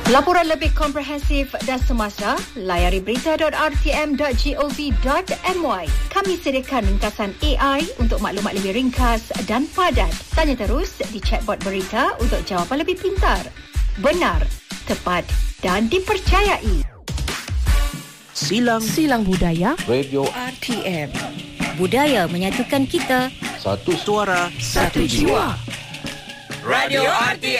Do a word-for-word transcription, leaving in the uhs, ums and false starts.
Laporan lebih komprehensif dan semasa, layari berita dot r t m dot gov dot m y. Kami sediakan ringkasan A I untuk maklumat lebih ringkas dan padat. Tanya terus di chatbot berita untuk jawapan lebih pintar, benar, tepat dan dipercayai. Silang Silang Budaya Radio R T M. Budaya menyatukan kita. Satu Suara Satu Jiwa. Radio R T M